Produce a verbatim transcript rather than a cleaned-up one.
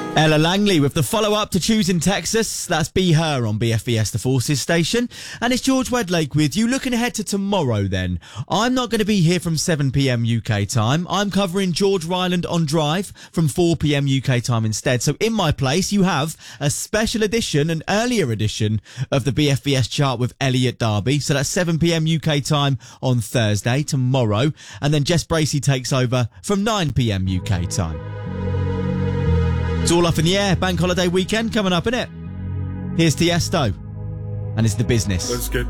Ella Langley with the follow-up to Choosing Texas. That's Be Her on B F B S The Forces station. And it's George Wedlake with you. Looking ahead to tomorrow then. I'm not going to be here from seven p.m. U K time. I'm covering George Ryland on Drive from four p.m. U K time instead. So in my place, you have a special edition, an earlier edition of the B F B S chart with Elliot Darby. So that's seven p.m. U K time on Thursday, tomorrow. And then Jess Bracey takes over from nine p.m. U K time. It's all up in the air. Bank holiday weekend coming up, innit? Here's Tiesto, and it's The Business. Let's get